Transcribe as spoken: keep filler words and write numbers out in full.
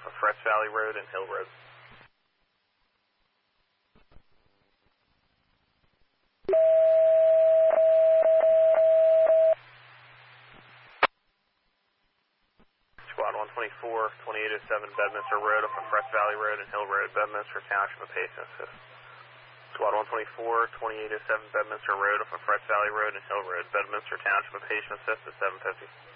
of Fresh Valley Road and Hill Road. Squad one twenty-four, twenty-eight oh seven Bedminster Road off of Fresh Valley Road and Hill Road, Bedminster Township of Patient Assist. Squad one twenty-four, twenty-eight oh seven Bedminster Road off of Fresh Valley Road and Hill Road, Bedminster Township of Patient Assist at seven fifty.